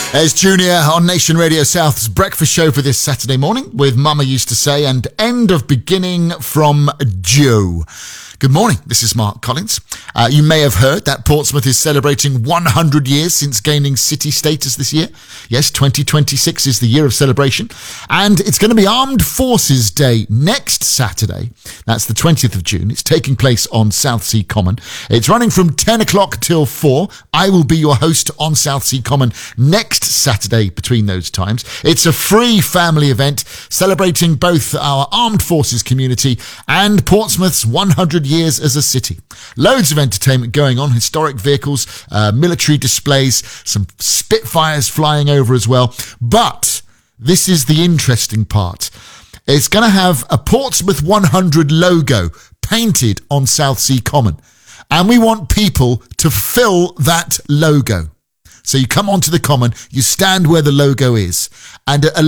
There's Junior on Nation Radio South's breakfast show for this Saturday morning with Mama Used to Say and End of Beginning from Joe. Good morning, this is Mark Collins. You may have heard that Portsmouth is celebrating 100 years since gaining city status this year. Yes, 2026 is the year of celebration. And it's going to be Armed Forces Day next Saturday. That's the 20th of June. It's taking place on Southsea Common. It's running from 10 o'clock till 4. I will be your host on Southsea Common next Saturday between those times. It's a free family event celebrating both our Armed Forces community and Portsmouth's 100 years as a city. Loads of entertainment going on, historic vehicles, military displays, some Spitfires flying over as well. But this is the interesting part. It's going to have a Portsmouth 100 logo painted on Southsea Common. And we want people to fill that logo. So you come onto the Common, you stand where the logo is. And at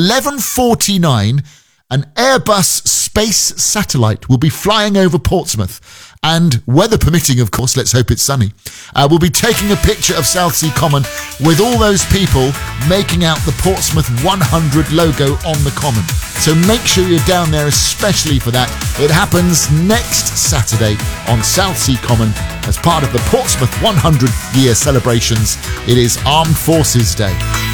11:49, an Airbus space satellite will be flying over Portsmouth. And weather permitting, of course, let's hope it's sunny, we'll be taking a picture of Southsea Common with all those people making out the Portsmouth 100 logo on the Common. So make sure you're down there especially for that. It happens next Saturday on Southsea Common as part of the Portsmouth 100-year celebrations. It is Armed Forces Day.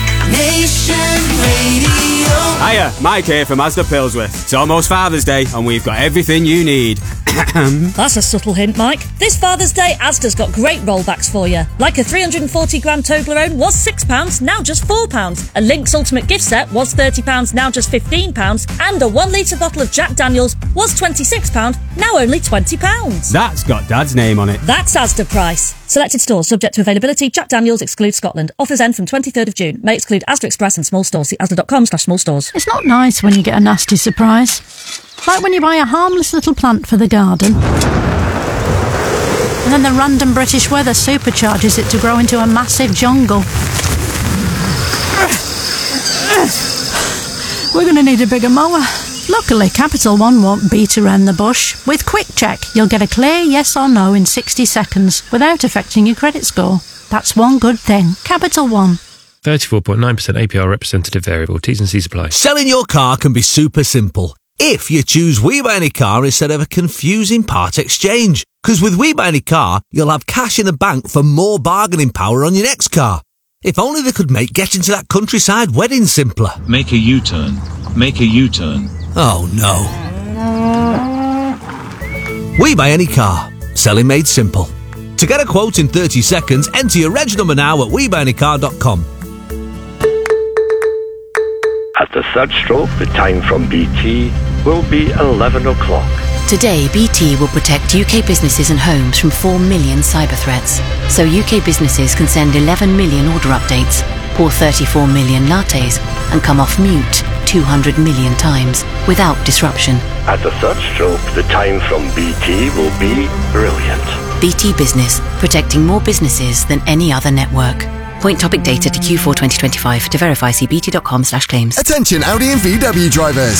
Nation Radio. Hiya, Mike here from Asda Pillsworth. It's almost Father's Day and we've got everything you need. That's a subtle hint, Mike. This Father's Day, Asda's got great rollbacks for you. Like a 340-gram Toblerone was £6, now just £4. A Lynx Ultimate gift set was £30, now just £15. And a 1 litre bottle of Jack Daniels was £26, now only £20. That's got Dad's name on it. That's Asda price. Selected stores subject to availability. Jack Daniels excludes Scotland. Offers end from 23rd of June. May exclude Asda Express and small stores. See asda.com/small stores. It's not nice when you get a nasty surprise. Like when you buy a harmless little plant for the garden. And then the random British weather supercharges it to grow into a massive jungle. We're going to need a bigger mower. Luckily, Capital One won't beat around the bush. With Quick Check, you'll get a clear yes or no in 60 seconds without affecting your credit score. That's one good thing. Capital One. 34.9% APR representative variable. T's and C's apply. Selling your car can be super simple if you choose We Buy Any Car instead of a confusing part exchange. Because with We Buy Any Car, you'll have cash in the bank for more bargaining power on your next car. If only they could make getting to that countryside wedding simpler. Make a U-turn. Make a U-turn. Oh no. We Buy Any Car. Selling made simple. To get a quote in 30 seconds, enter your reg number now at webuyanycar.com. At the third stroke, the time from BT will be 11 o'clock. Today, BT will protect UK businesses and homes from 4 million cyber threats. So UK businesses can send 11 million order updates, pour 34 million lattes, and come off mute 200 million times without disruption. At the third stroke, the time from BT will be brilliant. BT Business, protecting more businesses than any other network. Point topic data to Q4 2025. To verify, see bt.com/claims. Attention Audi and VW drivers.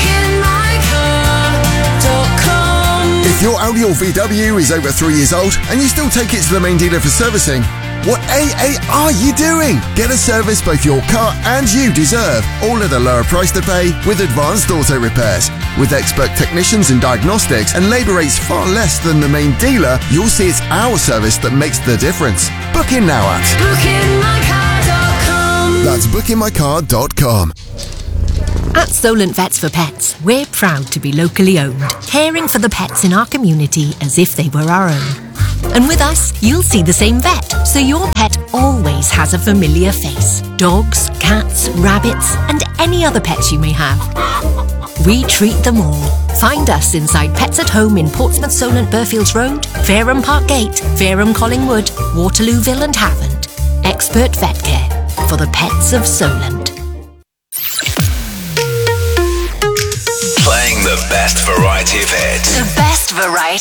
If your Audi or VW is over 3 years old and you still take it to the main dealer for servicing, what AA are you doing? Get a service both your car and you deserve, all at a lower price to pay with advanced auto repairs. With expert technicians and diagnostics and labour rates far less than the main dealer, you'll see it's our service that makes the difference. Book in now at bookingmycar.com. That's bookingmycar.com. At Solent Vets for Pets, we're proud to be locally owned, caring for the pets in our community as if they were our own. And with us, you'll see the same vet, so your pet always has a familiar face. Dogs, cats, rabbits, and any other pets you may have. We treat them all. Find us inside Pets at Home in Portsmouth, Solent, Burfields Road, Fareham Park Gate, Fareham Collingwood, Waterlooville and Havant. Expert vet care for the pets of Solent. Playing the best variety of hits. The best variety.